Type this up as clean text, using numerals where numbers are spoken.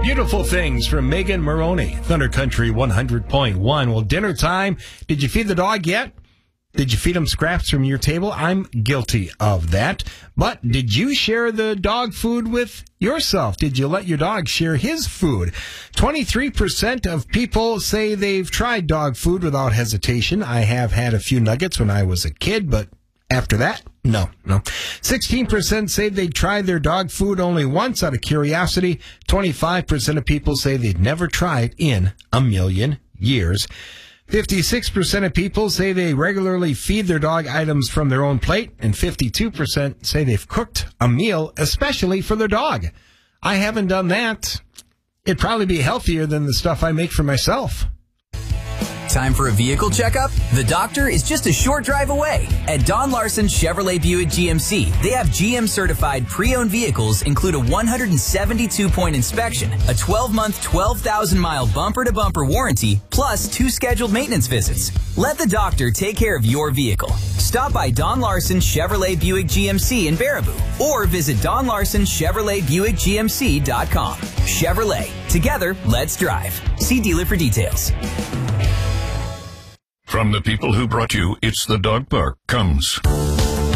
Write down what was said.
Beautiful Things from Megan Maroney, Thunder Country 100.1. Well, dinner time. Did you feed the dog yet? Did you feed him scraps from your table? I'm guilty of that. But did you share the dog food with yourself? Did you let your dog share his food? 23% of people say they've tried dog food without hesitation. I have had a few nuggets when I was a kid, but after that, no. 16% say they'd tried their dog food only once out of curiosity. 25% of people say they'd never tried in a million years. 56% of people say they regularly feed their dog items from their own plate, and 52% say they've cooked a meal especially for their dog. I haven't done that. It'd probably be healthier than the stuff I make for myself. Time for a vehicle checkup? The doctor is just a short drive away. At Don Larson Chevrolet Buick GMC, they have GM-certified pre-owned vehicles include a 172-point inspection, a 12-month, 12,000-mile bumper-to-bumper warranty, plus 2 scheduled maintenance visits. Let the doctor take care of your vehicle. Stop by Don Larson Chevrolet Buick GMC in Baraboo, or visit DonLarsonChevroletBuickGMC.com. Chevrolet. Together, let's drive. See dealer for details. From the people who brought you It's the Dog Park comes